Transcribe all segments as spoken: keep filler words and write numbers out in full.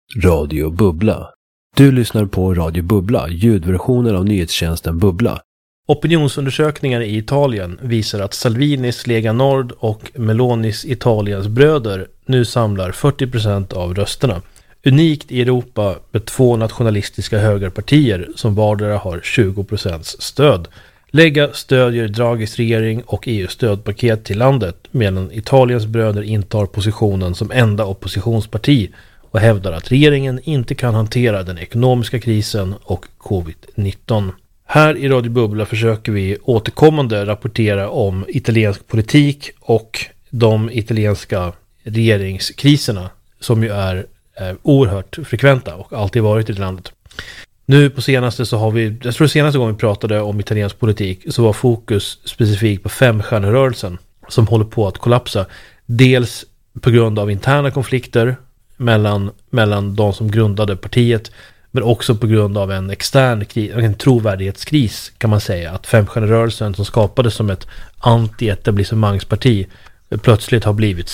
Radio Bubbla. Du lyssnar på Radio Bubbla, ljudversionen av nyhetstjänsten Bubbla. Opinionsundersökningar i Italien visar att Salvinis Lega Nord och Melonis Italiens bröder nu samlar fyrtio procent av rösterna. Unikt i Europa med två nationalistiska högerpartier som vardera har tjugo procent stöd. Lega stödjer Draghis regering och E U-stödpaket till landet, medan Italiens bröder intar positionen som enda oppositionsparti och hävdar att regeringen inte kan hantera den ekonomiska krisen och covid nitton. Här i Radio Bubbla försöker vi återkommande rapportera om italiensk politik och de italienska regeringskriserna som ju är eh, oerhört frekventa och alltid varit i landet. Nu på senaste så har vi, jag tror senaste gången vi pratade om italiensk politik så var fokus specifikt på femstjärnerörelsen som håller på att kollapsa. Dels på grund av interna konflikter mellan, mellan de som grundade partiet, men också på grund av en extern kris, en trovärdighetskris kan man säga, att femstjärnerörelsen som skapades som ett anti-etablissemangsparti plötsligt har blivit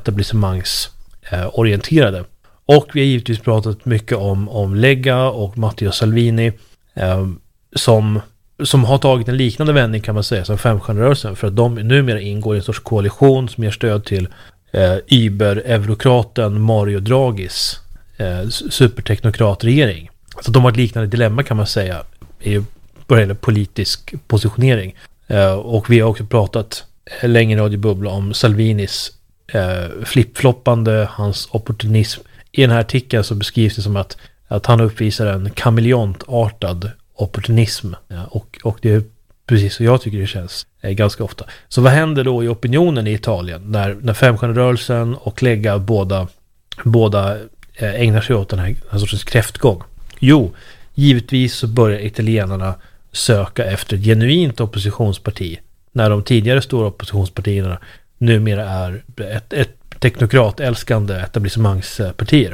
superetablissemangsorienterade. Och vi har givetvis pratat mycket om, om Lega och Matteo Salvini eh, som, som har tagit en liknande vändning kan man säga som femstjärnerörelsen, för att de numera ingår i en sorts koalition som ger stöd till eh, Uber-eurokraten Mario Draghis eh, superteknokratregering. Så de har ett liknande dilemma kan man säga i vad gäller politisk positionering. Eh, och vi har också pratat länge i Radio Bubbla om Salvinis eh, flippfloppande, hans opportunism. I den här artikeln så beskrivs det som att, att han uppvisar en kameleontartad opportunism. Ja, och, och det är precis så jag tycker det känns eh, ganska ofta. Så vad händer då i opinionen i Italien när, när femstjärnerörelsen och Lega båda, båda eh, ägnar sig åt den här, den här sortens kräftgång? Jo, givetvis så börjar italienarna söka efter ett genuint oppositionsparti när de tidigare stora oppositionspartierna numera är ett, ett teknokratälskande etablissemangspartier.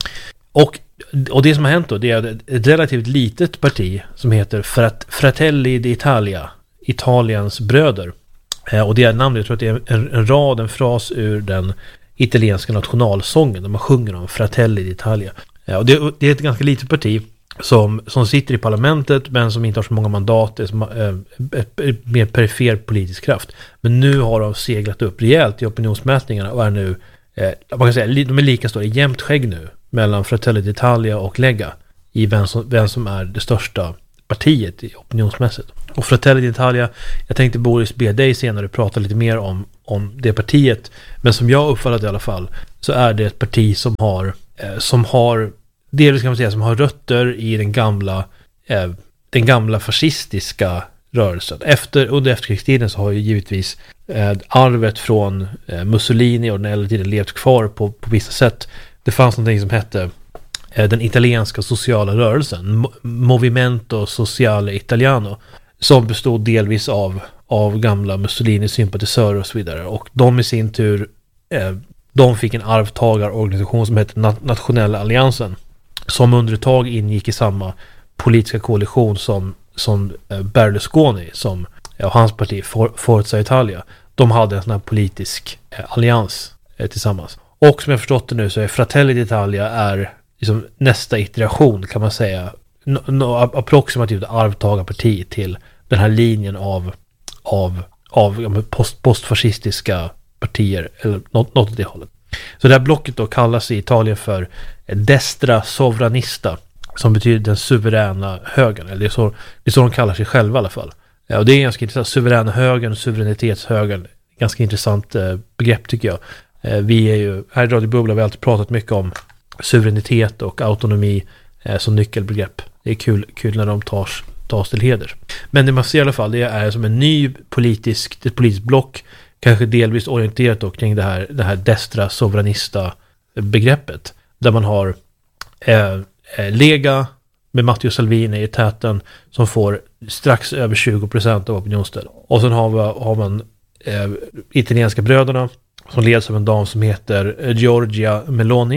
Och, och det som har hänt då, det är ett relativt litet parti som heter Frat, Fratelli d'Italia, Italiens bröder. Eh, och det är namnet, jag tror att det är en, en rad, en fras ur den italienska nationalsången där man sjunger om Fratelli d'Italia. Eh, och det, det är ett ganska litet parti som, som sitter i parlamentet men som inte har så många mandat, är som, eh, ett, ett mer perifer politisk kraft. Men nu har de seglat upp rejält i opinionsmätningarna och är nu, eh, man kan säga, de är lika stora i jämnt skägg nu mellan Fratelli d'Italia och Lega i vem som, vem som är det största partiet i opinionsmässigt. Och Fratelli d'Italia, jag tänkte Boris be dig senare prata lite mer om, om det partiet, men som jag uppfattat i alla fall så är det ett parti som har, eh, som har delvis kan man säga som har rötter i den gamla eh, den gamla fascistiska rörelsen. Efter, under efterkrigstiden så har ju givetvis eh, arvet från eh, Mussolini och den äldre tiden levt kvar på, på vissa sätt. Det fanns någonting som hette eh, den italienska sociala rörelsen, Movimento Sociale Italiano, som bestod delvis av, av gamla Mussolini-sympatisörer och så vidare. Och de i sin tur eh, de fick en arvtagarorganisation som hette Na- Nationella Alliansen, som under ett tag ingick i samma politiska koalition som, som Berlusconi som, och hans parti For, Forza Italia. De hade en sån här politisk eh, allians eh, tillsammans. Och som jag förstått det nu så är Fratelli d'Italia är liksom nästa iteration kan man säga, no, no, approximativt arvtagarparti till den här linjen av, av, av post, postfascistiska partier eller något, något åt det hållet. Så det här blocket då kallas i Italien för Destra Sovranista, som betyder den suveräna högern, eller det är så, det är så de kallar sig själva i alla fall. Ja, och det är ganska intressant, suveräna högern, suveränitetshögern, ganska intressant eh, begrepp tycker jag. Eh, vi är ju, här i Radio Bubbla har vi alltid pratat mycket om suveränitet och autonomi eh, som nyckelbegrepp. Det är kul, kul när de tas, tas till heder. Men det man ser i alla fall, det är som en ny politisk, ett politiskt block, kanske delvis orienterat då kring det här, det här Destra Sovranista begreppet, där man har eh, Lega med Matteo Salvini i täten som får strax över tjugo procent av opinionsstöd. Och sen har, vi, har man eh, italienska bröderna som leds av en dam som heter Giorgia Meloni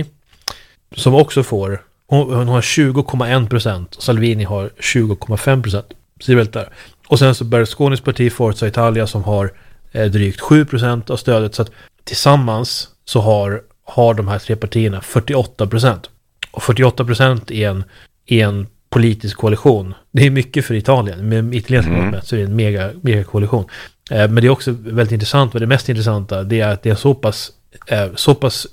som också får, hon, hon har tjugo komma en procent och Salvini har tjugo komma fem procent. Så det är väldigt där. Och sen så Berlusconis parti Forza Italia som har eh, drygt sju procent av stödet, så att tillsammans så har, har de här tre partierna fyrtioåtta procent. Och fyrtioåtta procent är en, är en politisk koalition. Det är mycket för Italien. Med italienska mått mätt så är det en mega, mega koalition. Eh, men det är också väldigt intressant, och det mest intressanta det är att det är så pass, eh, så pass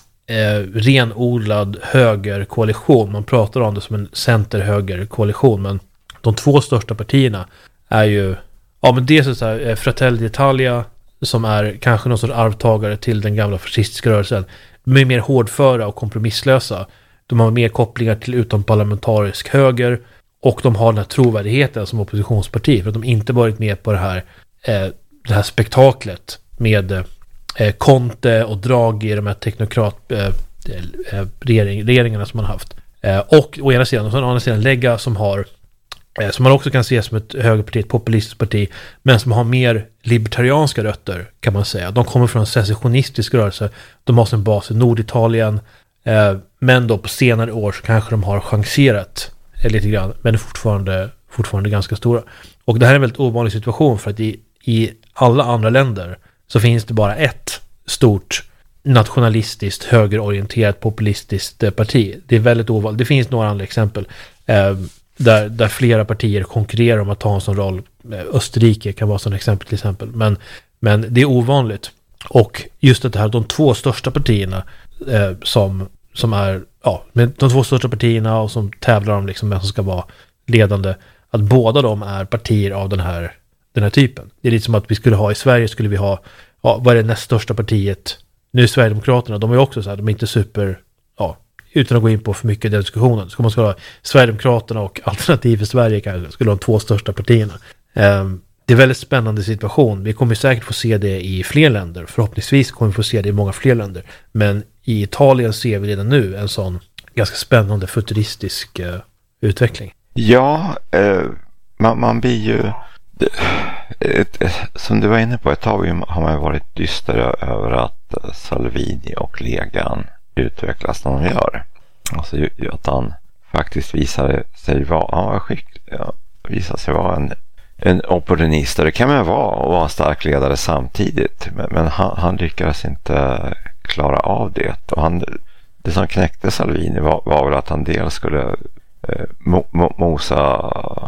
eh, renodlad högerkoalition. Man pratar om det som en center-högerkoalition, men de två största partierna är ju, ja men det är så här, Fratelli d'Italia som är kanske någon sorts arvtagare till den gamla fascistiska rörelsen, med mer hårdföra och kompromisslösa. De har mer kopplingar till utomparlamentarisk höger, och de har den här trovärdigheten som oppositionsparti, för att de inte varit med på det här, eh, det här spektaklet med eh, Conte och Draghi, de här teknokrat eh, eh, regering, regeringarna som man har haft. Eh, och å ena sidan, och så å andra sidan Lega som har eh, som man också kan se som ett högerparti, ett populistiskt parti, men som har mer libertarianska rötter kan man säga. De kommer från en secessionistisk rörelse, de har sin bas i Norditalien, eh, men då på senare år så kanske de har chanserat eh, lite grann, men är fortfarande, fortfarande ganska stora. Och det här är en väldigt ovanlig situation, för att i, i alla andra länder så finns det bara ett stort nationalistiskt, högerorienterat, populistiskt parti. Det är väldigt ovanligt. Det finns några andra exempel eh, där, där flera partier konkurrerar om att ta en sån roll. Österrike kan vara som exempel till exempel. Men, men det är ovanligt. Och just det här, de två största partierna eh, som, som är, ja, med de två största partierna och som tävlar om liksom vem som ska vara ledande, att båda de är partier av den här, den här typen. Det är lite som att vi skulle ha i Sverige, skulle vi ha, ja, vad är det näst största partiet? Nu är Sverigedemokraterna, de är också så här, de är inte super, ja, utan att gå in på för mycket i den diskussionen. Så man ska ha Sverigedemokraterna och Alternativ för Sverige kanske, skulle de två största partierna. Um, det är en väldigt spännande situation. Vi kommer säkert få se det i fler länder. Förhoppningsvis kommer vi få se det i många fler länder. Men i Italien ser vi redan nu en sån ganska spännande futuristisk uh, utveckling. Ja, eh, man, man blir ju... Det, ett, ett, som du var inne på, ett tag har man varit dyster över att Salvini och Legan utvecklas som de gör. Alltså att han faktiskt visade sig vara, han var skicklig, ja, visade sig vara en, en opportunist, och det kan man vara och vara en stark ledare samtidigt, men, men han, han lyckades inte klara av det, och han, det som knäckte Salvini var, var väl att han dels skulle eh, mo, mo, mosa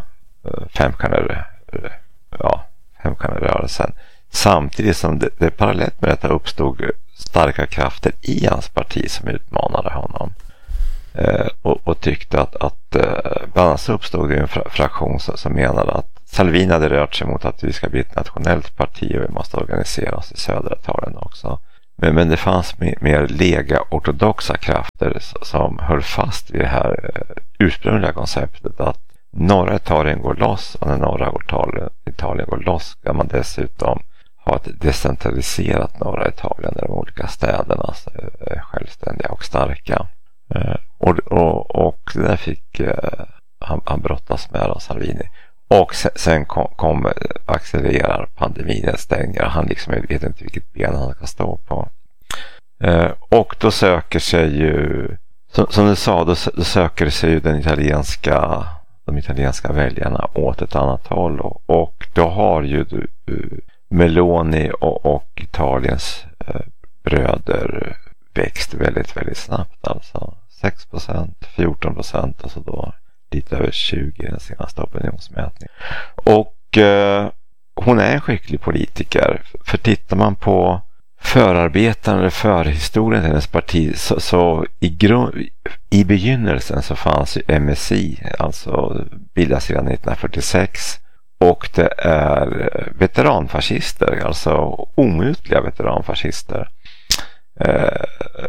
eh, femkanner ja, femkannerrörelsen, samtidigt som det, det parallellt med detta uppstod starka krafter i hans parti som utmanade honom eh, och, och tyckte att, att eh, bland annat så uppstod det en fra, fraktion som, som menade att Salvini hade rört sig mot att vi ska bli ett nationellt parti och vi måste organisera oss i södra Italien också. Men, men det fanns mer, mer lega ortodoxa krafter som höll fast vid det här eh, ursprungliga konceptet att norra Italien går loss, och när norra Italien, Italien går loss ska man dessutom ha ett decentraliserat norra Italien där de olika städerna är självständiga och starka. Eh, och, och, och det där fick eh, han, han brottas med av Salvini. Och sen, sen kom, kom accelererar pandemin, stänger. Han liksom vet inte vilket ben han ska stå på. Eh, och då söker sig ju, som, som du sa, då, då söker sig ju den italienska de italienska väljarna åt ett annat håll, och, och då har ju du, Meloni och, och Italiens eh, bröder växt väldigt, väldigt snabbt, alltså sex procent, fjorton procent, alltså då lite över tjugo i den senaste opinionsmätningen. Och eh, hon är en skicklig politiker, för tittar man på förarbeten eller förhistorien till hennes parti, så, så i, grund, i begynnelsen så fanns ju M S I, alltså bildas sedan nittonhundrafyrtiosex, och det är veteranfascister, alltså omutliga veteranfascister eh,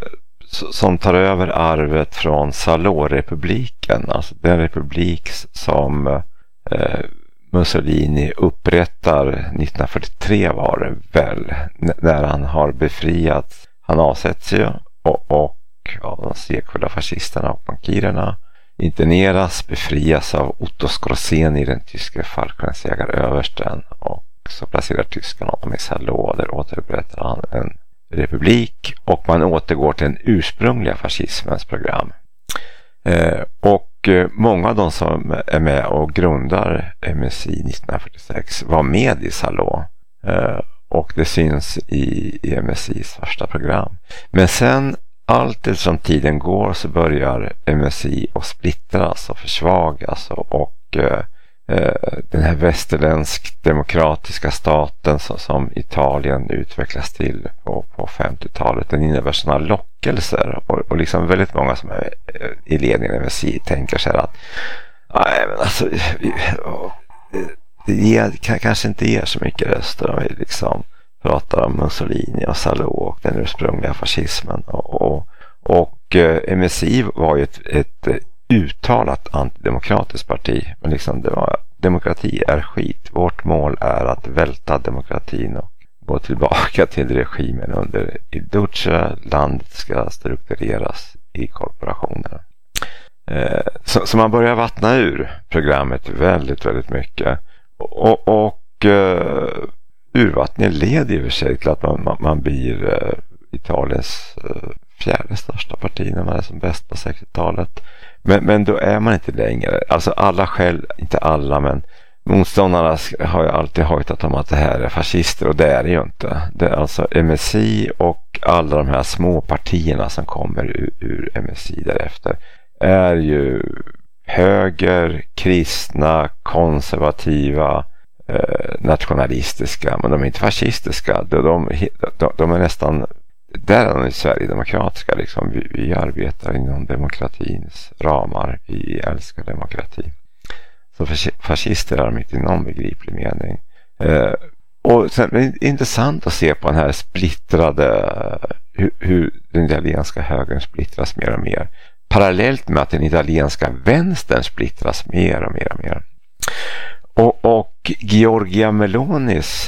som tar över arvet från Salò-republiken, alltså den republik som eh, Mussolini upprättar nittonhundrafyrtiotre var det väl, när han har befriat, han avsätts ju, och, och ja, de sekfulla fascisterna och bankirerna interneras, befrias av Otto Skorzeny, den tyska fallskärmsjägaröversten, och så placerar tyskarna honom i Salò, där återupprättar han en republik, och man återgår till den ursprungliga fascismens program. Eh, och många av de som är med och grundar M S I nittonhundrafyrtiosex var med i Salò, eh, och det syns i, i M S Is första program. Men sen allt som tiden går så börjar M S I att splittras och försvagas och, och eh, den här västerländsk demokratiska staten som, som Italien utvecklas till på, på femtiotalet, den innebär sådana lockelser och, och liksom väldigt många som är i ledningen av M S I tänker sig att nej, men alltså, vi, det ger, kanske inte ger så mycket röster om vi liksom pratar om Mussolini och Salò och den ursprungliga fascismen och, och, och M S I var ju ett, ett uttalat antidemokratiskt parti, men liksom det var demokrati är skit. Vårt mål är att välta demokratin och gå tillbaka till regimen under i Duce. Landet ska struktureras i korporationer. Eh, så, så man börjar vattna ur programmet väldigt, väldigt mycket. Och, och uh, urvattningen leder i och för sig till att man, man, man blir uh, Italiens uh, fjärde största parti när man är som bäst på sextiotalet. Men, men då är man inte längre. Alltså alla själv, inte alla, men motståndarna har ju alltid hojtat om att det här är fascister och det är det ju inte. Det är alltså M S I och alla de här små partierna som kommer ur, ur M S I därefter är ju höger, kristna, konservativa, eh, nationalistiska, men de är inte fascistiska. De, de, de, de är nästan, där är de sverigedemokratiska. Liksom. Vi, vi arbetar inom demokratins ramar. Vi älskar demokrati. Så fascister är de inte i någon begriplig mening. Eh, och sen är det intressant att se på den här splittrade, hur, hur den italienska högern splittras mer och mer. Parallellt med att den italienska vänstern splittras mer och mer och mer. Och, och Giorgia Melonis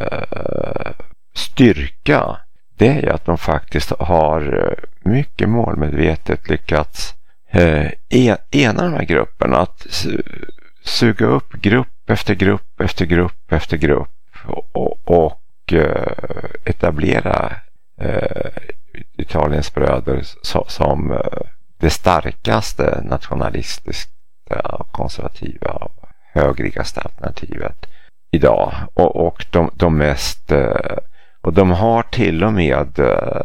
eh, styrka, det är ju att de faktiskt har mycket målmedvetet lyckats eh, ena de här grupperna, att suga upp grupp efter grupp efter grupp efter grupp och, och, och eh, etablera eh, Italiens bröder så, som eh, det starkaste nationalistiska, konservativa och högrigaste alternativet idag. Och, och de, de mest och de har till och med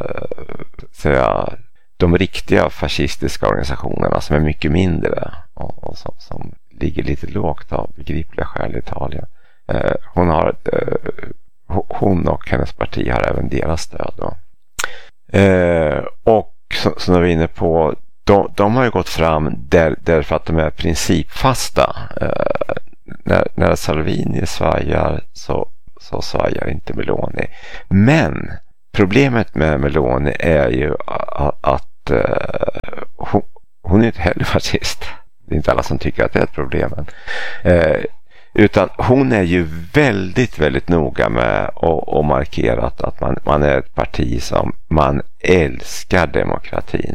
säga, de riktiga fascistiska organisationerna som är mycket mindre och, och som, som ligger lite lågt av begripliga skäl i Italien. Hon, har, hon och hennes parti har även deras stöd då. Och som vi är inne på, De, de har ju gått fram där, därför att de är principfasta. Eh, när, när Salvini svajar så, så svajar inte Meloni. Men problemet med Meloni är ju att, att uh, hon, hon är inte heller fascist. Det är inte alla som tycker att det är ett problem. Eh, utan hon är ju väldigt, väldigt noga med att markera att man, man är ett parti som man älskar demokratin.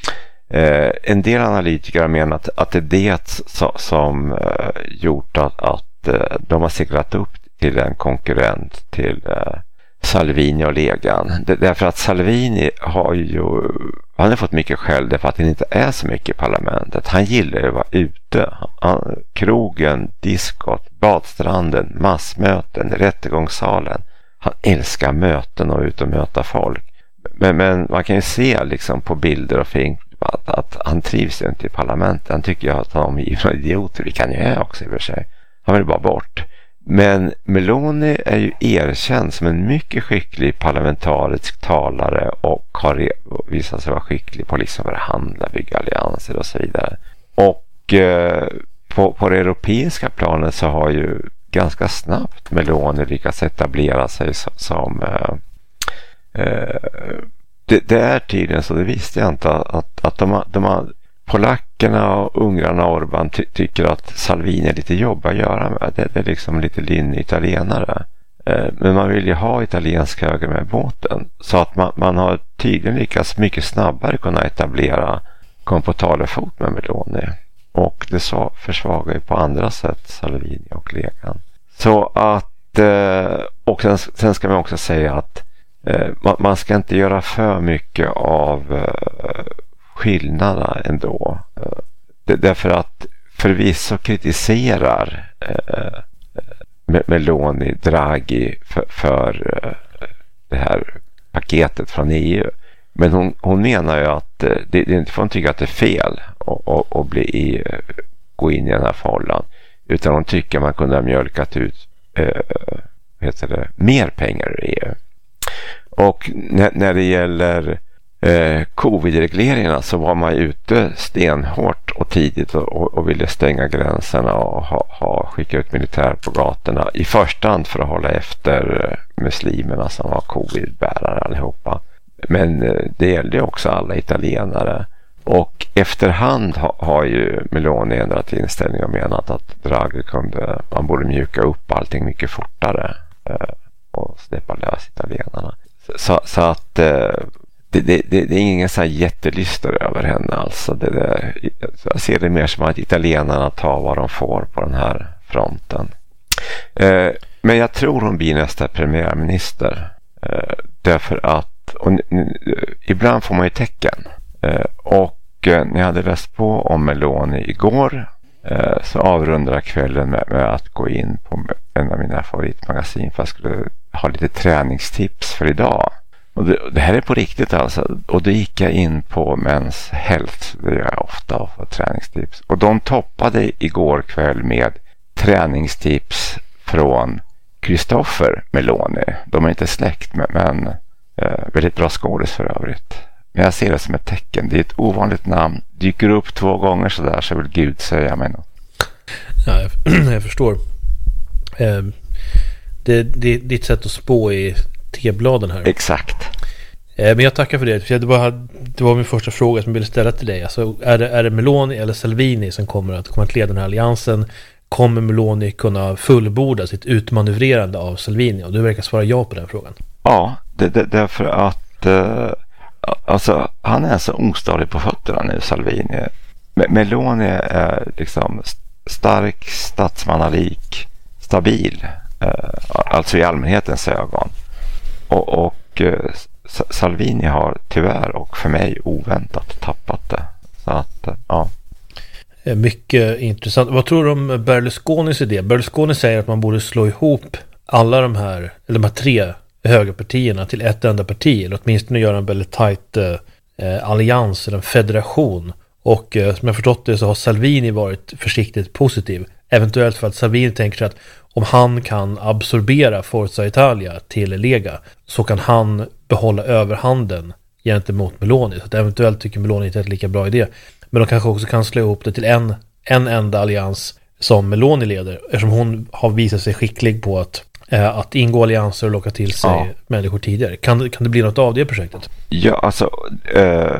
Eh, en del analytiker menar att, att det är det som, som eh, gjort att, att eh, de har seglat upp till en konkurrent till eh, Salvini och Legan. Det, därför att Salvini har ju han har fått mycket skäll därför att han inte är så mycket i parlamentet. Han gillar ju att vara ute. Han, krogen, diskot, badstranden, massmöten, rättegångssalen. Han älskar möten och ut och möta folk. Men, men man kan ju se liksom på bilder och film Att, att han trivs ju inte i parlamentet. Han tycker att de är idioter. Det kan ju jag också i och för sig. Han vill bara bort. Men Meloni är ju erkänd som en mycket skicklig parlamentarisk talare och har visat sig vara skicklig på liksom förhandla, bygga allianser och så vidare. Och eh, på, på det europeiska planet så har ju ganska snabbt Meloni lyckats etablera sig som, som eh, eh, Det, det är tydligen så, det visste jag inte, att, att de, de har, polackerna och ungrarna och Orban ty, tycker att Salvini är lite jobb att göra med. Det, det är liksom lite linje italienare. Eh, men man vill ju ha italiensk höger med båten. Så att man, man har tydligen lyckats mycket snabbare kunna etablera kom på talefot med Meloni. Och det så försvagar ju på andra sätt Salvini och Legan. Så att, eh, och sen, sen ska man också säga att man ska inte göra för mycket av skillnaderna ändå. Därför att förvisso kritiserar Meloni Draghi för, för det här paketet från E U. Men hon, hon menar ju att det, det inte får hon tycka att det är fel att, att, att bli i, gå in i den här fållan. Utan hon tycker man kunde ha mjölkat ut eh, heter det, mer pengar i E U. Och när, när det gäller eh, covid-regleringarna så var man ute stenhårt och tidigt och, och, och ville stänga gränserna och ha, ha, skicka ut militär på gatorna. I första hand för att hålla efter muslimerna som var covid-bärare allihopa. Men eh, det gällde också alla italienare. Och efterhand ha, har ju Meloni ändrat inställning och menat att Draghi kunde, man borde mjuka upp allting mycket fortare eh, och släppa lös italienarna. Så, så att eh, det, det, det, det är ingen så här jättelyster över henne alltså. Det, det, jag ser det mer som att italienarna tar vad de får på den här fronten. Eh, men jag tror hon blir nästa premiärminister. Eh, därför att och, n, n, ibland får man ju tecken. Eh, och när jag hade läst på om Meloni igår eh, så avrundade kvällen med, med att gå in på en av mina favoritmagasin för att jag skulle ha lite träningstips för idag. Och det, det här är på riktigt alltså. Och då gick jag in på Men's Health, det gör jag ofta för träningstips. Och de toppade igår kväll med träningstips från Christopher Meloni. De är inte släkt men, men eh, väldigt bra skådis för övrigt. Men jag ser det som ett tecken. Det är ett ovanligt namn. Dyker upp två gånger så där så vill Gud säga mig något. Ja, jag, jag förstår. Eh, det, det är ditt sätt att spå i T-bladen här. Exakt. Eh, men jag tackar för det. Det var, det var min första fråga som jag ville ställa till dig. Alltså, är, det, är det Meloni eller Salvini som kommer att, kommer att leda den här alliansen? Kommer Meloni kunna fullborda sitt utmanövrerande av Salvini? Och du verkar svara ja på den frågan. Ja, det, det, därför att eh, alltså, han är så ostadig på fötterna nu, Salvini. Meloni är liksom stark, statsmannalik, stabil. Eh, alltså i allmänhetens ögon. Och, och eh, Salvini har tyvärr och för mig oväntat tappat det. Så att, eh, ja. Mycket intressant. Vad tror du om Berlusconis idé? Berlusconi säger att man borde slå ihop alla de här, eller de här tre högerpartierna till ett enda parti, eller åtminstone göra en väldigt tajt eh, allians eller en federation. Och eh, som jag förstått det så har Salvini varit försiktigt positiv. Eventuellt för att Salvini tänker sig att om han kan absorbera Forza Italia till Lega så kan han behålla överhanden gentemot Meloni. Så att eventuellt tycker Meloni inte är ett lika bra idé. Men de kanske också kan slå ihop det till en, en enda allians som Meloni leder. Eftersom hon har visat sig skicklig på att, eh, att ingå allianser och locka till sig ja. människor tidigare. Kan, kan det bli något av det projektet? Ja, alltså... Eh,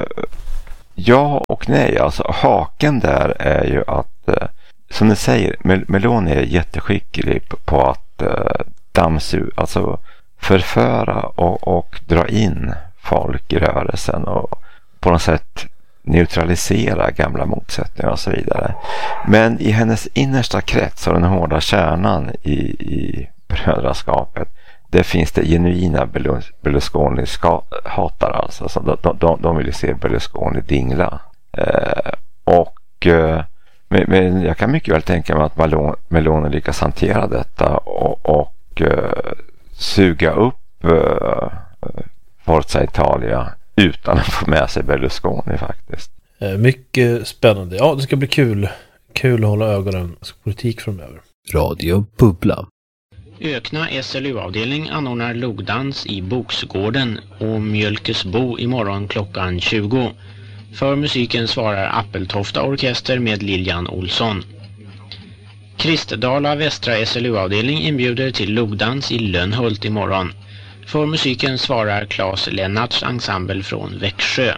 ja och nej. Alltså haken där är ju att... Eh, som ni säger, Mel- Meloni är jätteskicklig på, på att eh, dammsuga, alltså förföra och, och dra in folk i rörelsen och på något sätt neutralisera gamla motsättningar och så vidare. Men i hennes innersta krets och den hårda kärnan i, i brödraskapet, det finns det genuina Berlusconi-hatare alltså. Så de, de, de vill se Berlusconi dingla. Eh, och eh, men, men jag kan mycket väl tänka mig att Meloni, Meloni lyckas hantera detta och, och eh, suga upp eh, Forza Italia utan att få med sig Berlusconi faktiskt. Mycket spännande. Ja, det ska bli kul. Kul att hålla ögonen på politik framöver. Radio Bubbla. Ökna S L U-avdelning anordnar logdans i Boksgården och Mjölkesbo imorgon klockan tjugo. För musiken svarar Appeltofta orkester med Lilian Olsson. Kristdala Västra S L U-avdelning inbjuder till logdans i Lönnhult imorgon. För musiken svarar Claes Lennarts ensemble från Växjö.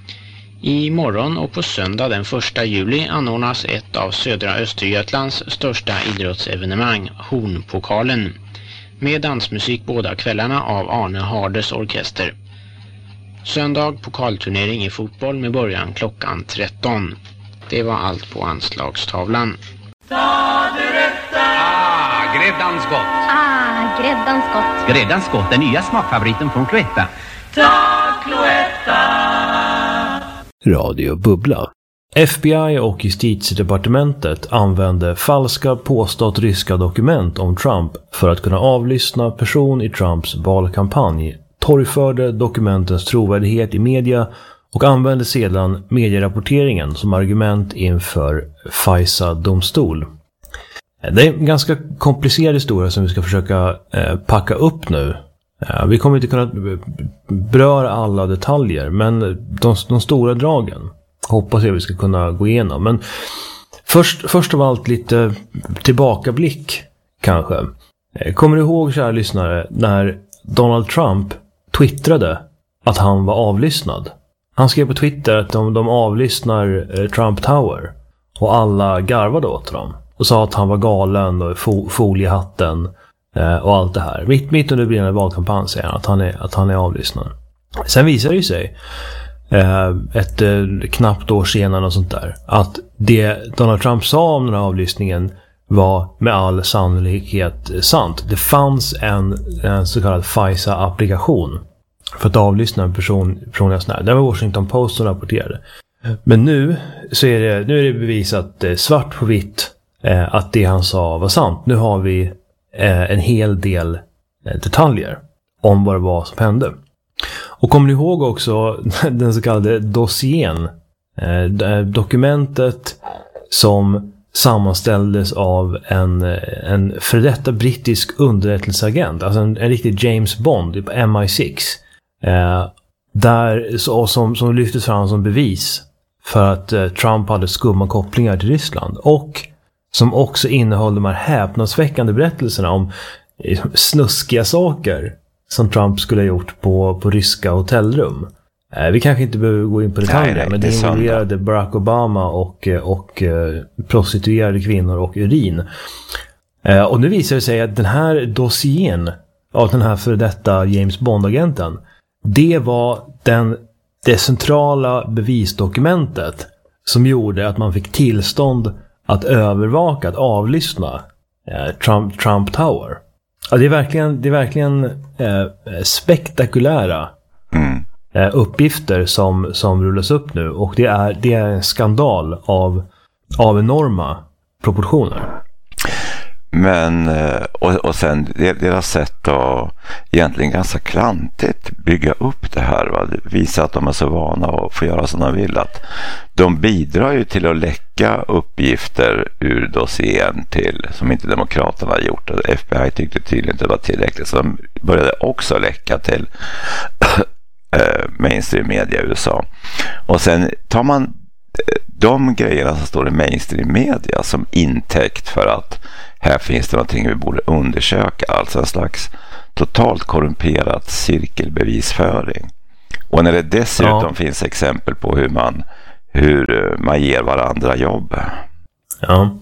I morgon och på söndag den första juli anordnas ett av södra Östergötlands största idrottsevenemang, Hornpokalen, med dansmusik båda kvällarna av Arne Hardes orkester. Söndag pokalturnering i fotboll med början klockan tretton. Det var allt på anslagstavlan. Ah, gräddans gott. Ah, gräddans gott. Gräddans gott, den nya smakfavoriten från Cloetta. Ta Cloetta! Radio Bubbla. F B I och justitiedepartementet använde falska påstått ryska dokument om Trump för att kunna avlyssna person i Trumps valkampanj torgförde dokumentens trovärdighet i media och använde sedan medierapporteringen som argument inför FISA-domstol. Det är en ganska komplicerad historia som vi ska försöka eh, packa upp nu. Eh, vi kommer inte kunna beröra alla detaljer, men de, de stora dragen hoppas jag vi ska kunna gå igenom. Men först, först av allt lite tillbakablick kanske. Eh, kommer du ihåg, kära lyssnare, när Donald Trump twittrade att han var avlyssnad? Han skrev på Twitter att de, de avlyssnar eh, Trump Tower och alla garvade åt dem. Och sa att han var galen och fo- foliehatten eh, och allt det här. Mitt, mitt under brinnande valkampanj säger han att han är, att han är avlyssnad. Sen visar det sig eh, ett eh, knappt år senare och sånt där att det Donald Trump sa om den här avlyssningen var med all sannolikhet sant. Det fanns en, en så kallad FISA-applikation för att avlyssna en person från en sån här. Det var Washington Post som rapporterade. Men nu så är det, nu är det bevisat eh, svart på vitt eh, att det han sa var sant. Nu har vi eh, en hel del eh, detaljer om vad det var som hände. Och kommer ni ihåg också den så kallade dossiern, eh, dokumentet som sammanställdes av en, en för detta brittisk underrättelseagent, alltså en, en riktig James Bond på M I sex, eh, där, så, som, som lyftes fram som bevis för att eh, Trump hade skumma kopplingar till Ryssland, och som också innehöll de här häpnadsväckande berättelserna om eh, snuskiga saker som Trump skulle ha gjort på, på ryska hotellrum. Eh, vi kanske inte behöver gå in på detaljer, nej, nej, men det involverade Barack Obama och, och eh, prostituerade kvinnor och urin. Eh, och nu visar det sig att den här dossiern av den här för detta James Bond-agenten, det var den, det centrala bevisdokumentet som gjorde att man fick tillstånd att övervaka, att avlyssna eh, Trump, Trump Tower. Ja, det är verkligen, det är verkligen eh, spektakulära Mm. eh, uppgifter som, som rullas upp nu. Och det är, det är en skandal av, av enorma proportioner. Men, och, och sen deras sätt att egentligen ganska klantigt bygga upp det här, va? Visa att de är så vana att få göra som de vill, att de bidrar ju till att läcka uppgifter ur dossiern till, som inte demokraterna har gjort. F B I tyckte tydligen inte det var tillräckligt, så de började också läcka till mainstream media i U S A. Och sen tar man de grejerna som står i mainstream media som intäkt för att här finns det någonting vi borde undersöka, alltså en slags totalt korrumperat cirkelbevisföring. Och när det dessutom ja. finns exempel på hur man hur man ger varandra jobb. Ja.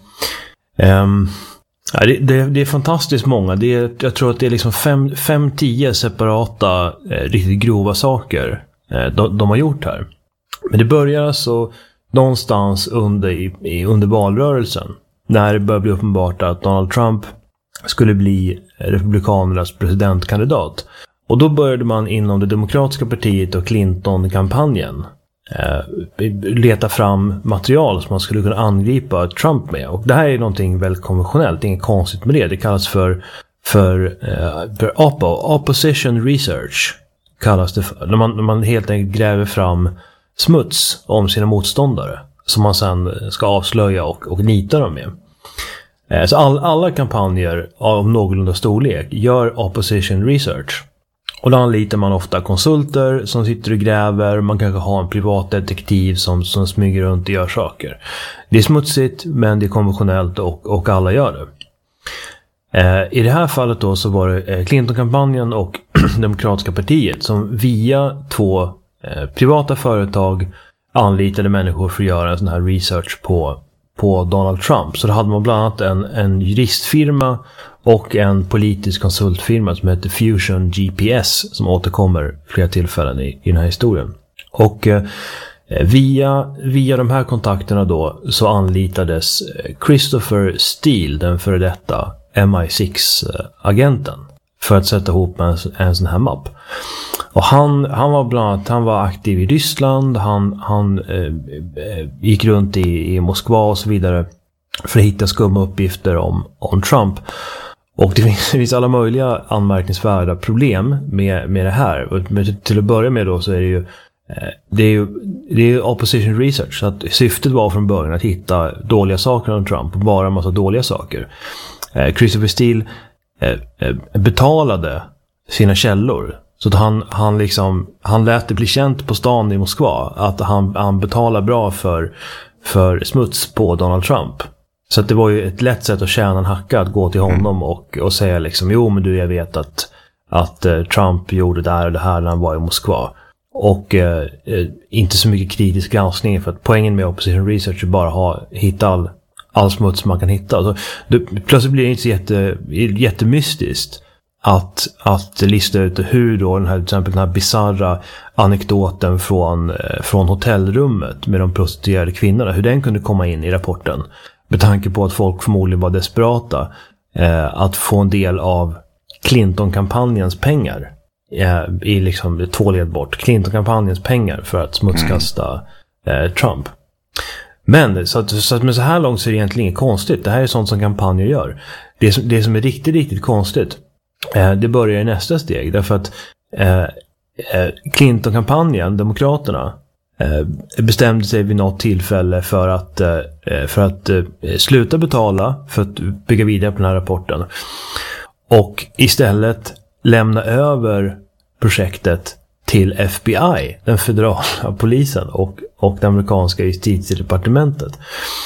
Um, ja det, det, det är fantastiskt många. Det är, jag tror att det är liksom fem, fem tio separata eh, riktigt grova saker eh, de, de har gjort här. Men det börjar alltså någonstans under, i, i, under valrörelsen, när det började bli uppenbart att Donald Trump skulle bli republikanernas presidentkandidat. Och då började man inom det demokratiska partiet och Clinton-kampanjen eh, leta fram material som man skulle kunna angripa Trump med. Och det här är någonting väldigt konventionellt, inget konstigt med det. Det kallas för, för, eh, för O P O, Opposition Research kallas det för. När man, när man helt enkelt gräver fram smuts om sina motståndare som man sen ska avslöja och, och nita dem med. Eh, så all, alla kampanjer av någorlunda storlek gör opposition research. Och då anlitar man ofta konsulter som sitter och gräver. Man kanske har en privatdetektiv som, som smyger runt och gör saker. Det är smutsigt, men det är konventionellt och, och alla gör det. Eh, I det här fallet då så var det Clinton-kampanjen och Demokratiska partiet som via två eh, privata företag anlitade människor för att göra en sån här research på, på Donald Trump. Så då hade man bland annat en, en juristfirma och en politisk konsultfirma som heter Fusion G P S, som återkommer flera tillfällen i, i den här historien. Och eh, via, via de här kontakterna då så anlitades Christopher Steele, den före detta M I sex-agenten, för att sätta ihop en, en sån här mapp. Och han, han var bland annat, han var aktiv i Ryssland, han, han eh, gick runt i, i Moskva och så vidare för att hitta skumma uppgifter om, om Trump. Och det finns, det finns alla möjliga anmärkningsvärda problem med, med det här. Och med, till att börja med då så är det ju det är ju det är opposition research. Så att syftet var från början att hitta dåliga saker om Trump och bara en massa dåliga saker. Eh, Christopher Steele eh, betalade sina källor. Så att han, han, liksom, han lät det bli känt på stan i Moskva att han, han betalar bra för, för smuts på Donald Trump. Så att det var ju ett lätt sätt att tjäna en hacka att gå till honom och, och säga liksom, jo men du, jag vet att, att uh, Trump gjorde det här och det här när han var i Moskva. Och uh, uh, inte så mycket kritisk granskning, för att poängen med opposition research är bara ha, hitta all, all smuts man kan hitta. Alltså, det, plötsligt blir det inte så jätte, jättemystiskt att, att lista ut hur då den här, till exempel den här bizarra anekdoten från, från hotellrummet med de prostituerade kvinnorna, hur den kunde komma in i rapporten. Med tanke på att folk förmodligen var desperata eh, att få en del av Clinton-kampanjens pengar. Eh, I liksom två led bort. Clinton-kampanjens pengar för att smutskasta eh, Trump. Men så att, så att med så här långt så är det egentligen inget konstigt. Det här är sånt som kampanjer gör. Det som, det som är riktigt, riktigt konstigt, eh, det börjar i nästa steg. Därför att eh, Clinton-kampanjen, Demokraterna, bestämde sig vid något tillfälle för att, för att sluta betala för att bygga vidare på den här rapporten och istället lämna över projektet till F B I, den federala polisen och, och det amerikanska justitiedepartementet,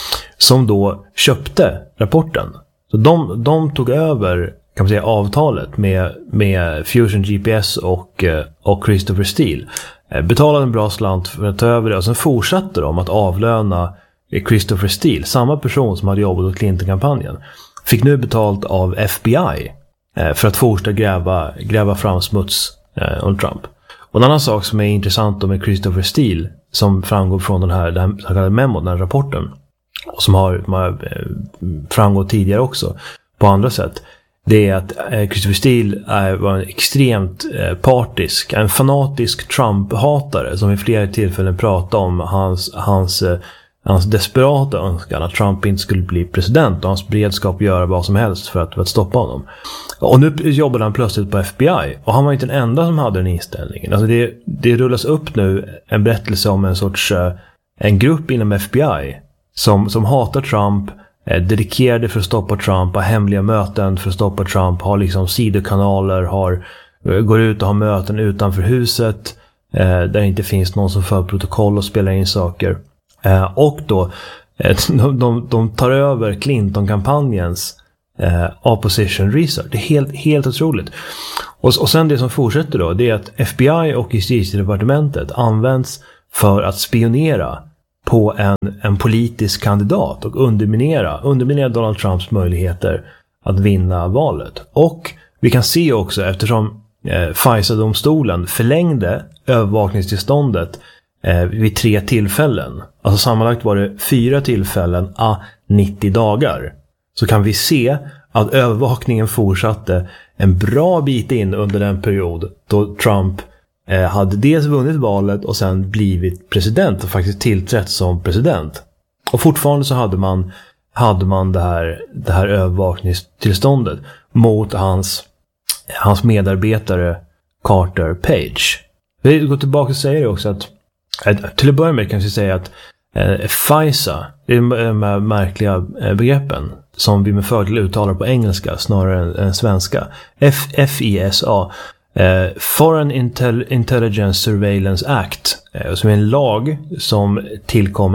som då köpte rapporten. Så de, de tog över, kan man säga, avtalet med, med Fusion G P S och, och Christopher Steele. Betalade en bra slant för att ta över det, och sen fortsatte de att avlöna Christopher Steele, samma person som hade jobbat åt Clinton-kampanjen. Fick nu betalt av F B I för att fortsätta gräva, gräva fram smuts om Trump. Och en annan sak som är intressant med Christopher Steele, som framgår från den här, den så kallade memo, den här rapporten, och som har, har framgått tidigare också på andra sätt, det är att Christopher Steele är, var en extremt eh, partisk, en fanatisk Trump-hatare som i flera tillfällen pratade om hans, hans, eh, hans desperata önskan att Trump inte skulle bli president och hans beredskap att göra vad som helst för att, för att stoppa honom. Och nu jobbade han plötsligt på F B I, och han var inte den enda som hade den inställningen. Alltså det, det rullas upp nu en berättelse om en sorts eh, en grupp inom F B I som, som hatar Trump, dedikerade för att stoppa Trump, har hemliga möten för att stoppa Trump, har liksom sidokanaler, har, går ut och har möten utanför huset eh, där det inte finns någon som för protokoll och spelar in saker. Eh, och då eh, de, de, de tar över Clinton-kampanjens eh, opposition research. Det är helt, helt otroligt. Och, och sen det som fortsätter då, det är att F B I och justitiedepartementet används för att spionera på en, en politisk kandidat och underminera, underminera Donald Trumps möjligheter att vinna valet. Och vi kan se också, eftersom eh, FISA-domstolen förlängde övervakningstillståndet eh, vid tre tillfällen, alltså sammanlagt var det fyra tillfällen a nittio dagar, så kan vi se att övervakningen fortsatte en bra bit in under den period då Trump hade dels vunnit valet och sen blivit president och faktiskt tillträtt som president. Och fortfarande så hade man, hade man det här, det här övervakningstillståndet mot hans, hans medarbetare Carter Page. Vi går tillbaka och säger också att, till att börja med kan vi säga att eh, FISA, det är de här märkliga begreppen som vi med fördel uttalar på engelska snarare än, än svenska. F I S A, Uh, Foreign Intel- Intelligence Surveillance Act, uh, som är en lag som tillkom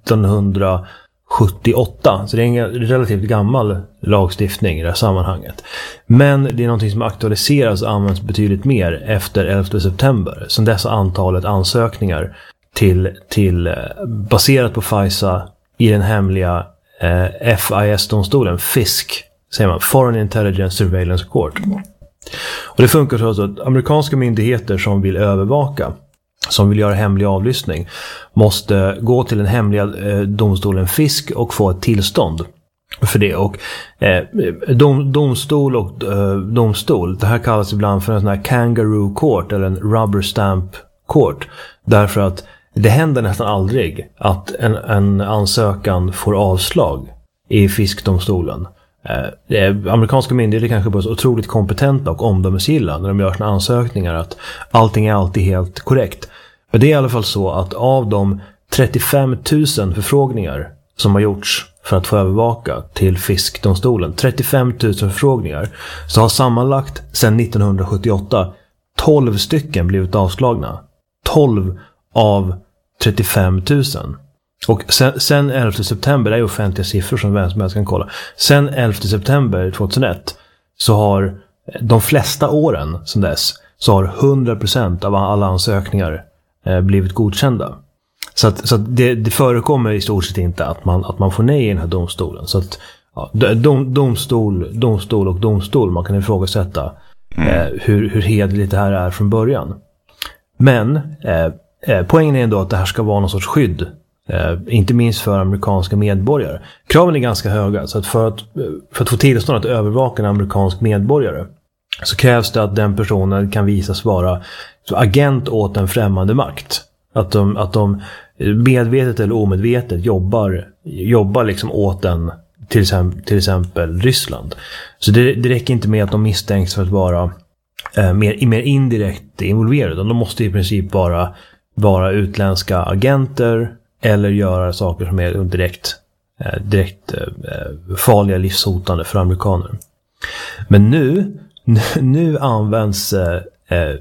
nittonhundrasjuttioåtta, så det är en relativt gammal lagstiftning i det här sammanhanget. Men det är någonting som aktualiseras och används betydligt mer efter elfte september, som dessa antalet ansökningar till, till uh, baserat på FISA i den hemliga uh, F I S-domstolen, F I S C, säger man, Foreign Intelligence Surveillance Court. Och det funkar så att amerikanska myndigheter som vill övervaka, som vill göra hemlig avlyssning, måste gå till den hemliga eh, domstolen F I S C och få ett tillstånd för det. Och eh, dom, domstol och eh, domstol, det här kallas ibland för en sån här kangaroo court eller en rubber stamp court, därför att det händer nästan aldrig att en, en ansökan får avslag i F I S C-domstolen. Eh, amerikanska myndigheter kanske bara så otroligt kompetenta och omdömesgilla när de gör sina ansökningar att allting är alltid helt korrekt. Men det är i alla fall så att av de trettiofem tusen förfrågningar som har gjorts för att få övervaka till fiskdomstolen, trettiofem tusen förfrågningar, så har sammanlagt sedan nittonhundrasjuttioåtta tolv stycken blivit avslagna. tolv av trettiofem tusen. Och sen, sen elfte september, det är offentliga siffror som vem som helst kan kolla. Sen elfte september tjugohundraett så har de flesta åren sedan dess så har hundra procent av alla ansökningar eh, blivit godkända. Så, att, så att det, det förekommer i stort sett inte att man, att man får nej i den här domstolen. Så att ja, dom, domstol, domstol och domstol, man kan ifrågasätta eh, hur, hur hedligt det här är från början. Men eh, eh, poängen är ändå att det här ska vara någon sorts skydd. Eh, inte minst för amerikanska medborgare. Kraven är ganska höga, så att för att, för att få tillstånd att övervaka en amerikansk medborgare så krävs det att den personen kan visas vara agent åt en främmande makt. Att de, att de medvetet eller omedvetet jobbar, jobbar liksom åt en, till exempel, till exempel Ryssland. Så det, det räcker inte med att de misstänks för att vara eh, mer, mer indirekt involverade. De måste i princip bara vara utländska agenter eller göra saker som är direkt, eh, direkt eh, farliga, livshotande för amerikaner. Men nu, nu används eh,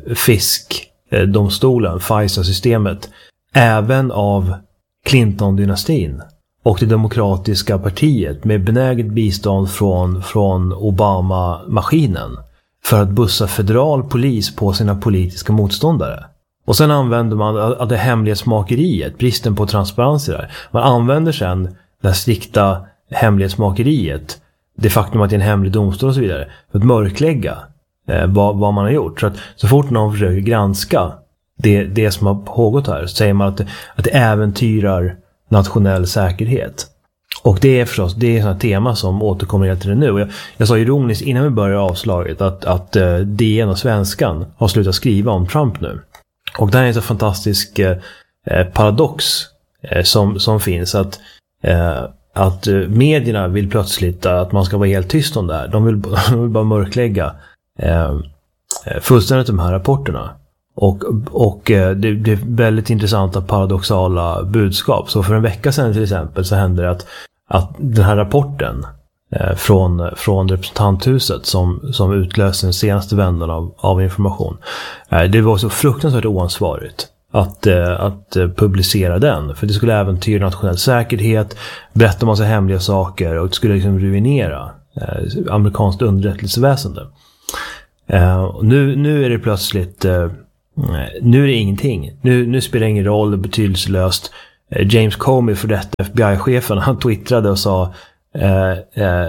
fiskdomstolen, FISA-systemet, även av Clinton-dynastin och det demokratiska partiet med benäget bistånd från, från Obama-maskinen för att bussa federal polis på sina politiska motståndare. Och sen använder man det hemlighetsmakeriet, bristen på transparens där. Man använder sen det här strikta hemlighetsmakeriet, det faktum att det är en hemlig domstol och så vidare, för att mörklägga eh, vad, vad man har gjort. Så att så fort någon försöker granska det, det som har pågått här, så säger man att det, att det äventyrar nationell säkerhet. Och det är förstås, det är ett tema som återkommer hela tiden nu. Och jag, jag sa ironiskt innan vi började avslaget att, att uh, D N och Svenskan har slutat skriva om Trump nu. Och det här är en så fantastisk eh, paradox eh, som, som finns att, eh, att eh, medierna vill plötsligt att man ska vara helt tyst om det här. De vill, de vill bara mörklägga eh, fullständigt de här rapporterna. Och, och eh, det, det är väldigt intressanta paradoxala budskap. Så för en vecka sedan till exempel så hände det att, att den här rapporten eh, från, från representanthuset som, som utlöste den senaste vändan av, av information. Eh, det var så fruktansvärt oansvarigt att, eh, att eh, publicera den. För det skulle äventyra nationell säkerhet, berätta massa hemliga saker och det skulle liksom ruinera eh, amerikanskt underrättelseväsende. Eh, och nu, nu är det plötsligt... Eh, Nu är det ingenting. Nu, nu spelar det ingen roll, det är betydelselöst. James Comey, för detta F B I-chefen, han twittrade och sa uh, uh,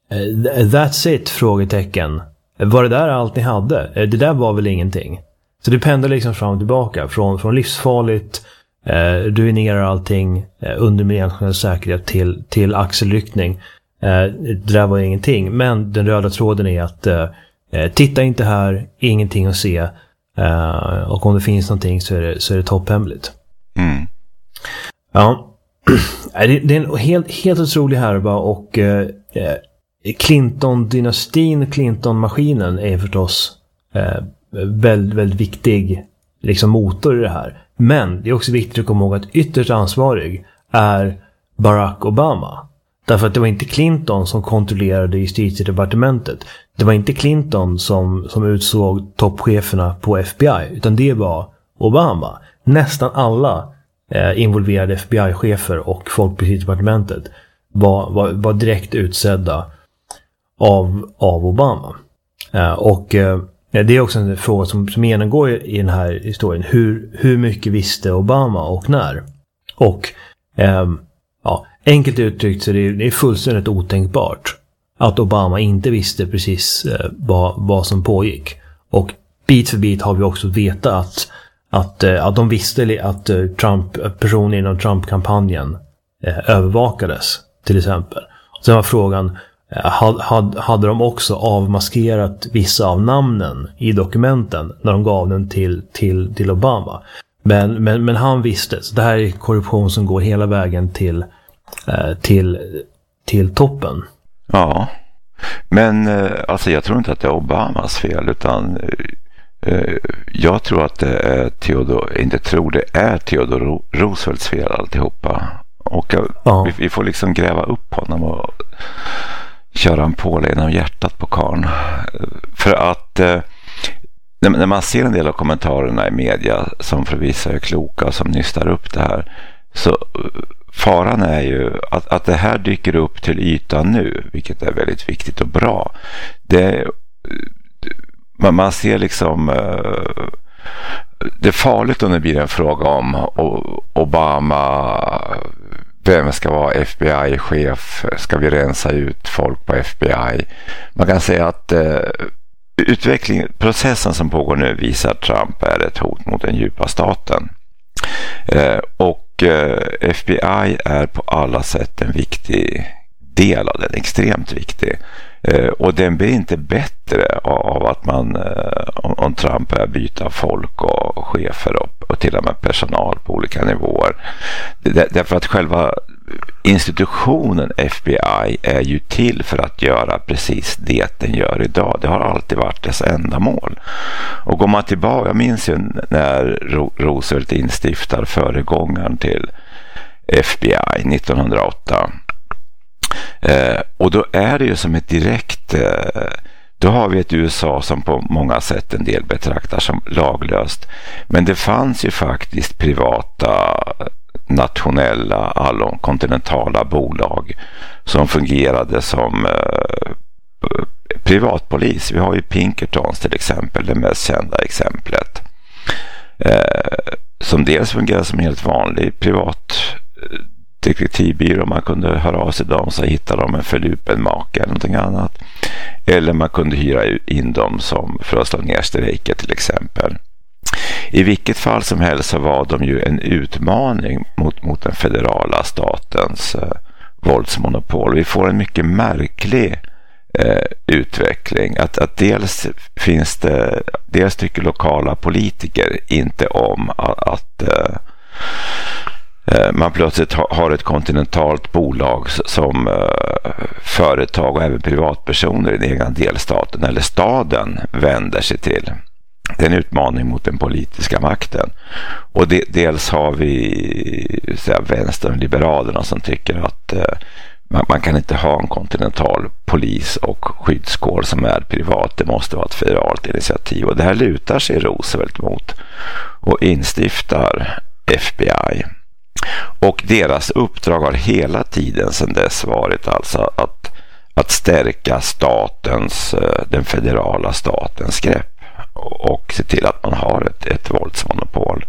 That's it, frågetecken. Var det där allt ni hade? Det där var väl ingenting. Så det pendlar liksom fram och tillbaka. Från, från livsfarligt, uh, ruinerar allting, uh, underminerar nationell säkerhet till, till axelryckning. Uh, det där var ingenting. Men den röda tråden är att uh, titta inte här, ingenting att se. Uh, och om det finns någonting så är det, så är det topphemligt. Mm. Ja. det, det är en helt, helt otrolig härva och uh, Clinton-dynastin, Clinton-maskinen är förstås uh, väldigt, väldigt viktig liksom motor i det här. Men det är också viktigt att komma ihåg att ytterst ansvarig är Barack Obama. Därför att det var inte Clinton som kontrollerade justitiedepartementet. Det var inte Clinton som, som utsåg toppcheferna på F B I. Utan det var Obama. Nästan alla eh, involverade F B I-chefer och folk på justitiedepartementet var, var, var direkt utsedda av, av Obama. Eh, och eh, det är också en fråga som, som genomgår i den här historien. Hur, hur mycket visste Obama och när? Och eh, ja, enkelt uttryckt så är det, det är fullständigt otänkbart att Obama inte visste precis eh, vad, vad som pågick. Och bit för bit har vi också vetat att, att, eh, att de visste att eh, Trump, personer inom Trump-kampanjen eh, övervakades till exempel. Sen var frågan, eh, had, hade de också avmaskerat vissa av namnen i dokumenten när de gav den till, till, till Obama? Men, men, men han visste, så det här är korruption som går hela vägen till, eh, till, till toppen. Ja, Men alltså jag tror inte att det är Obamas fel, utan jag tror att det är Theodor, inte tror det är Theodor Roosevelts fel alltihopa. Och ja. vi, vi får liksom gräva upp honom och köra en påle genom hjärtat på karn. För att eh, när man ser en del av kommentarerna i media som förvisso är kloka och som nystar upp det här, så faran är ju att, att det här dyker upp till ytan nu, vilket är väldigt viktigt och bra. Det, man, man ser liksom eh, det är farligt om det blir en fråga om Obama, vem ska vara F B I-chef, ska vi rensa ut folk på F B I. Man kan säga att eh, utvecklingen, processen som pågår nu visar att Trump är ett hot mot den djupa staten. Eh, och eh, F B I är på alla sätt en viktig del av den, extremt viktig. Eh, och den blir inte bättre av att man, eh, om, om Trump är byta folk och chefer och, och till och med personal på olika nivåer. Det, därför att själva institutionen F B I är ju till för att göra precis det den gör idag. Det har alltid varit dess ändamål. Och går man tillbaka, jag minns ju när Roosevelt instiftar föregångaren till F B I nittonhundraåtta. Eh, och då är det ju som ett direkt, eh, då har vi ett U S A som på många sätt en del betraktar som laglöst. Men det fanns ju faktiskt privata, nationella, allkontinentala bolag som fungerade som eh, privatpolis. Vi har ju Pinkertons till exempel, det mest kända exemplet. Eh, som dels fungerar som helt vanlig privat detektivbyrå. Man kunde höra av sig dem så hittade de en förlupen make eller någonting annat. Eller man kunde hyra in dem som för att slå ner strejker till exempel. I vilket fall som helst så var de ju en utmaning mot, mot den federala statens eh, våldsmonopol. Vi får en mycket märklig eh, utveckling. Att, att dels finns det, dels tycker lokala politiker inte om att, att eh, man plötsligt har ett kontinentalt bolag som uh, företag och även privatpersoner i den egna delstaten eller staden vänder sig till. Det är en utmaning mot den politiska makten. Och de, dels har vi så här, vänstern och liberalerna som tycker att uh, man, man kan inte ha en kontinental polis och skyddskår som är privat. Det måste vara ett federalt initiativ. Och det här lutar sig Roosevelt mot och instiftar F B I. Och deras uppdrag har hela tiden sedan dess varit alltså att, att stärka statens, den federala statens grepp och se till att man har ett, ett våldsmonopol.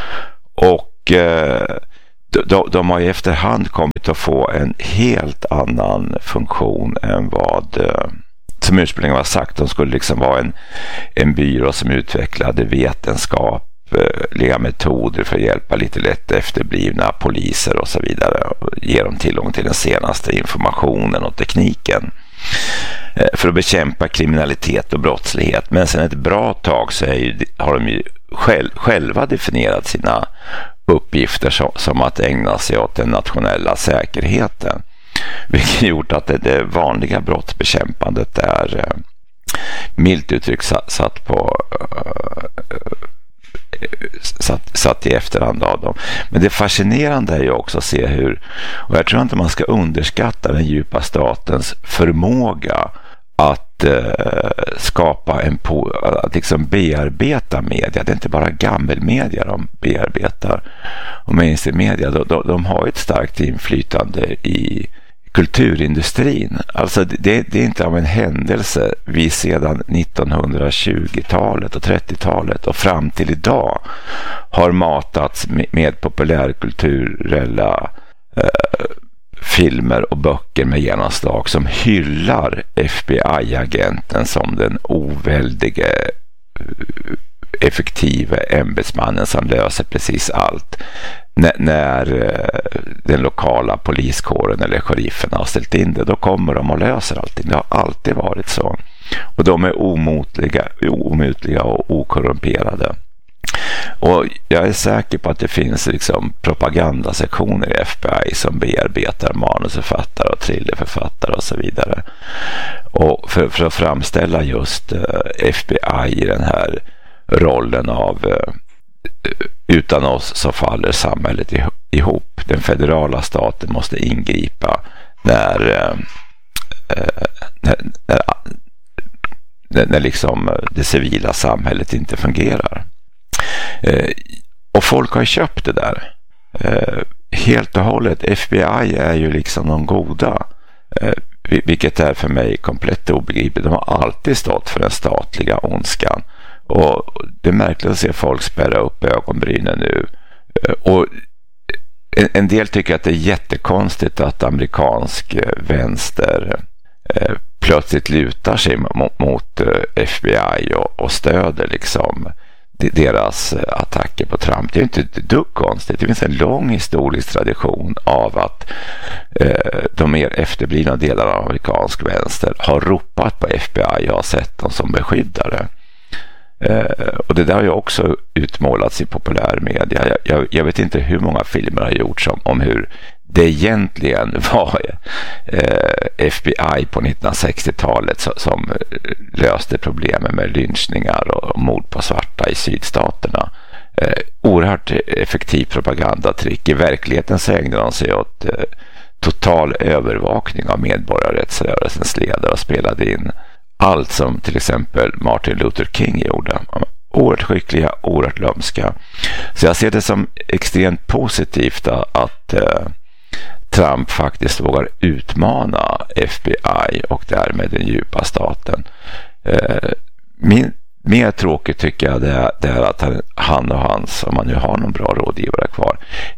Och eh, de, de har i efterhand kommit att få en helt annan funktion än vad eh, som ursprungligen var sagt. De skulle liksom vara en, en byrå som utvecklade vetenskap, metoder för att hjälpa lite lätt efterblivna poliser och så vidare och ge dem tillgång till den senaste informationen och tekniken för att bekämpa kriminalitet och brottslighet. Men sen ett bra tag så är ju, har de ju själv, själva definierat sina uppgifter som, som att ägna sig åt den nationella säkerheten, vilket gjort att det, det vanliga brottsbekämpandet är milt uttryckt satt, satt på Satt, satt i efterhand av dem. Men det fascinerande är ju också att se hur, och jag tror inte man ska underskatta den djupa statens förmåga att eh, skapa en på, att liksom bearbeta media. Det är inte bara gammelmedia de bearbetar. Och mainstream-media, de, de, de har ett starkt inflytande i kulturindustrin. Alltså det, det är inte av en händelse vi sedan nittonhundratjugotalet och trettiotalet och fram till idag har matats med, med populärkulturella eh, filmer och böcker med genomslag som hyllar F B I-agenten som den oväldige effektiva ämbetsmannen som löser precis allt. N- när den lokala poliskåren eller sheriffen har ställt in det, då kommer de och löser allting. Det har alltid varit så. Och de är omotliga, omutliga och okorrumperade. Och jag är säker på att det finns liksom propagandasektioner i F B I som bearbetar manusförfattare och thrillerförfattare och så vidare. Och för, för att framställa just uh, F B I i den här rollen av uh, utan oss så faller samhället ihop. Den federala staten måste ingripa när, uh, när, när, när, när liksom det civila samhället inte fungerar. Uh, och folk har köpt det där. Uh, helt och hållet. F B I är ju liksom de goda. Uh, vilket är för mig komplett obegripligt. De har alltid stått för den statliga ondskan. Och det är märkligt att se folk spärra upp ögonbrynen nu. Och en del tycker att det är jättekonstigt att amerikansk vänster plötsligt lutar sig mot F B I och stöder liksom deras attacker på Trump. Det är inte ett dugg konstigt. Det finns en lång historisk tradition av att eh, de mer efterblivna delarna av amerikansk vänster har ropat på F B I och har sett dem som beskyddare. Eh, och det där har ju också utmålats i populärmedia. Jag, jag, jag vet inte hur många filmer har gjorts om, om hur det egentligen var eh, F B I på nittonhundrasextiotalet som, som löste problemen med lynchningar och mord på svarta i sydstaterna. Eh, oerhört effektiv propagandatrick. I verkligheten så ägnade de sig åt eh, total övervakning av medborgarrättsrörelsens ledare och spelade in allt som till exempel Martin Luther King gjorde. Oerhört skickliga, oerhört lömska. Så jag ser det som extremt positivt att eh, Trump faktiskt vågar utmana F B I och därmed den djupa staten. Eh, min, mer tråkigt tycker jag det är, det är att han och hans, om man nu har någon bra rådgivare kvar,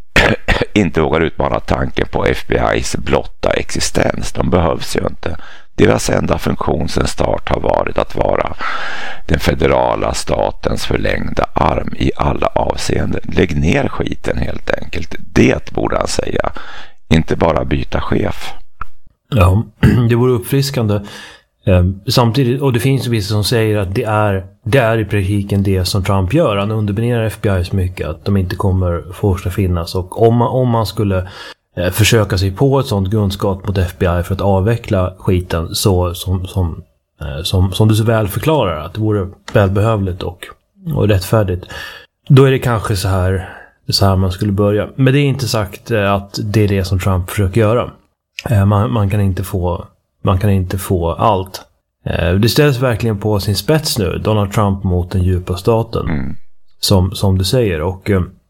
inte vågar utmana tanken på F B I:s blotta existens. De behövs ju inte. Deras enda funktion sedan start har varit att vara den federala statens förlängda arm i alla avseenden. Lägg ner skiten helt enkelt. Det borde han säga. Inte bara byta chef. Ja, det vore uppfriskande. Samtidigt, och det finns vissa som säger att det är, det är i praktiken det som Trump gör. Han underminerar F B I så mycket att de inte kommer fortsätta finnas. Och om man, om man skulle eh, försöka sig på ett sånt grundskott mot F B I för att avveckla skiten så som, som, eh, som, som du så väl förklarar att det vore välbehövligt och, och rättfärdigt, då är det kanske så här, så här man skulle börja. Men det är inte sagt eh, att det är det som Trump försöker göra. Eh, man, man kan inte få Man kan inte få allt. Det ställs verkligen på sin spets nu. Donald Trump mot den djupa staten. Mm. Som, som du säger. Och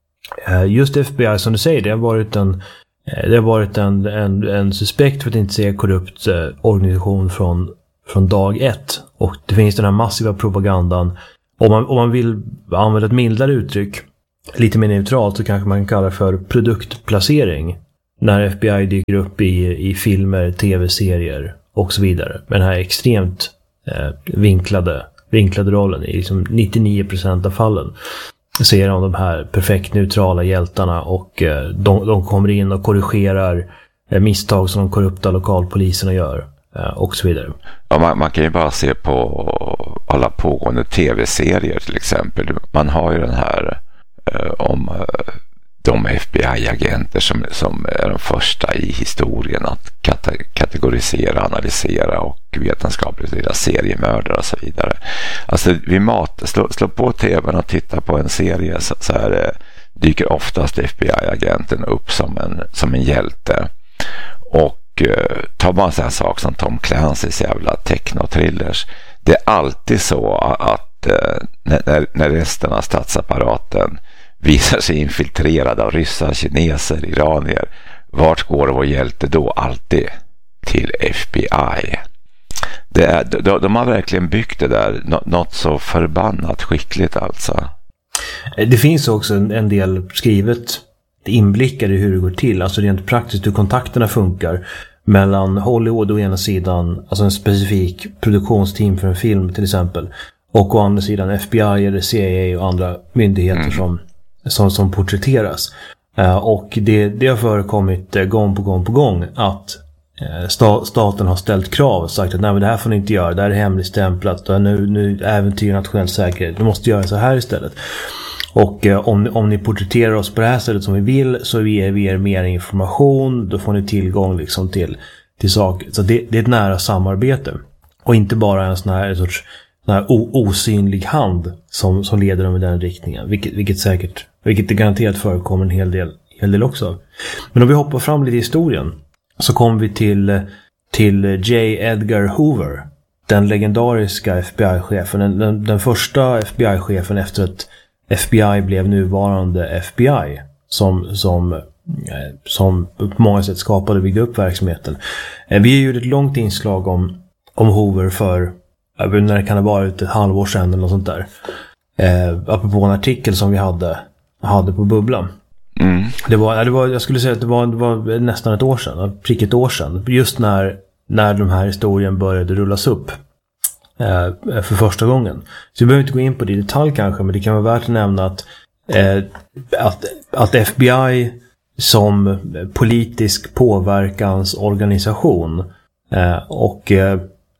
just F B I som du säger. Det har varit en, det har varit en, en, en suspekt för att inte säga korrupt organisation från, från dag ett. Och det finns den här massiva propagandan. Om man, om man vill använda ett mildare uttryck. Lite mer neutralt så kanske man kan kalla det för produktplacering. När F B I dyker upp i, i filmer, tv-serier och så vidare. Med den här extremt eh, vinklade, vinklade rollen i liksom nittionio procent av fallen. Ser de de här perfekt neutrala hjältarna och eh, de, de kommer in och korrigerar eh, misstag som de korrupta lokalpoliserna gör eh, och så vidare. Ja, man, man kan ju bara se på alla pågående tv-serier till exempel. Man har ju den här eh, om... Eh, de F B I-agenter som, som är de första i historien att kate- kategorisera, analysera och vetenskapligt deras seriemördare och så vidare. Alltså vi mat, slå, slå på tvn och titta på en serie så, så här det, dyker oftast F B I-agenten upp som en, som en hjälte. Och eh, tar man en sån här sak som Tom Clancy's jävla techno-thrillers. Det är alltid så att eh, när, när resten av statsapparaten visar sig infiltrerad av ryssar, kineser, iranier. Vart går vår hjälte då? Alltid till F B I. Det är, de, de har verkligen byggt det där något så förbannat skickligt alltså. Det finns också en, en del skrivet inblickar i hur det går till. Alltså rent praktiskt hur kontakterna funkar mellan Hollywood å ena sidan, alltså en specifik produktionsteam för en film till exempel, och å andra sidan F B I eller C I A och andra myndigheter mm. som Som, som porträtteras. Uh, och det, det har förekommit uh, gång på gång på gång att uh, sta, staten har ställt krav och sagt att nej men det här får ni inte göra, det här är hemligstämplat och nu, nu äventyr nationell säkerhet, du måste göra så här istället. Och eh, om, om ni porträtterar oss på det här sättet som vi vill, så ger vi er mer information. Då får ni tillgång liksom till, till saker. Så det, det är ett nära samarbete. Och inte bara en sån här, en sorts sån här o, osynlig hand som, som leder dem i den riktningen. Vilket, vilket säkert, vilket det garanterat förekommer en hel del, hel del också. Men om vi hoppar fram lite i historien, så kommer vi till, till J. Edgar Hoover. Den legendariska F B I-chefen. Den, den, den första F B I-chefen efter att F B I blev nuvarande F B I. Som, som, som på många sätt skapade och byggde upp verksamheten. Vi har gjort ett långt inslag om, om Hoover för, när det kan ha varit ett halvår sedan eller något sånt där. Eh, apropå en artikel som vi hade, hade på Bubbla. Mm. Det var, det var, jag skulle säga att det var, det var nästan ett år sedan, prick ett år sedan. Just när, när de här historien började rullas upp eh, för första gången. Så vi behöver inte gå in på det i detalj kanske, men det kan vara värt att nämna att, eh, att, att F B I som politisk påverkansorganisation eh, och eh,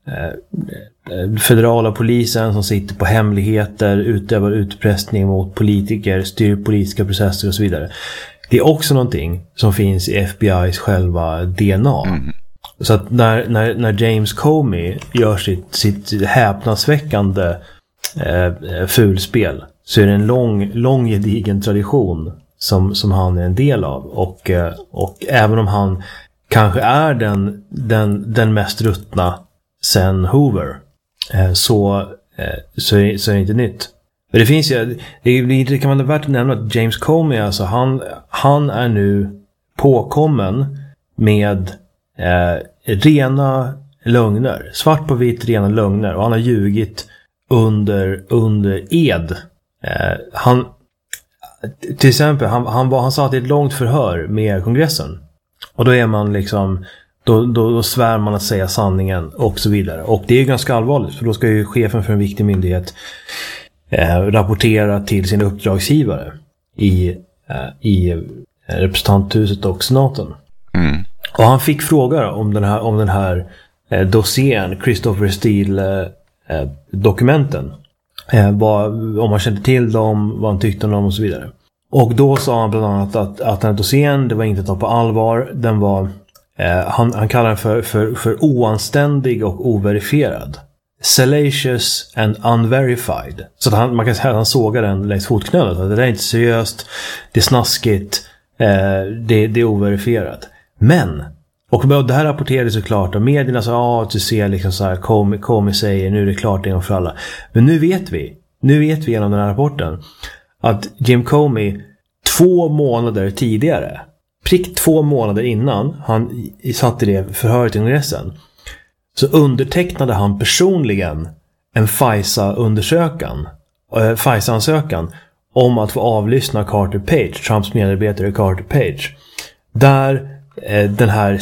federala polisen som sitter på hemligheter, utövar utpressning mot politiker, styr politiska processer och så vidare. Det är också någonting som finns i F B I:s själva D N A. Mm. Så att när, när, när James Comey gör sitt, sitt häpnadsväckande eh, fulspel, så är det en lång, lång gedigen tradition som, som han är en del av. Och, eh, och även om han kanske är den, den, den mest ruttna sen Hoover, eh, så, eh, så, är, så är det inte nytt. Men det finns ju, det, det kan vara värt att nämna att James Comey, alltså han, han är nu påkommen med eh, rena lögner. Svart på vitt rena lögner. Och han har ljugit under, under ed. Eh, han, till exempel, han, han, var, han sa att det är ett långt förhör med kongressen. Och då är man liksom, då, då, då svär man att säga sanningen och så vidare. Och det är ganska allvarligt, för då ska ju chefen för en viktig myndighet eh, rapportera till sin uppdragsgivare i, eh, i representanthuset och senaten. Mm. Och han fick frågor om den här, om den här eh, dossiern, Christopher Steele eh, eh, dokumenten. Eh, vad, om han kände till dem, vad han tyckte om dem och så vidare. Och då sa han bland annat att, att den här dossiern, det var inte att ta på allvar. Den var, eh, han, han kallar den för, för, för oanständig och overifierad. Salacious and unverified. Så att han, man kan säga att han sågar den längs fotknölet. Att det där är inte seriöst, det är snaskigt, eh, det, det är overifierat. Men, och det här rapporterades såklart av medierna, så ja, du ser liksom så här, Comey, Comey säger, nu är det klart en gång för alla. Men nu vet vi, nu vet vi genom den här rapporten, att Jim Comey två månader tidigare, prick två månader innan han satt i det förhöret i kongressen, så undertecknade han personligen en FISA-undersökan, äh, FISA-ansökan om att få avlyssna Carter Page, Trumps medarbetare Carter Page. Där eh, den här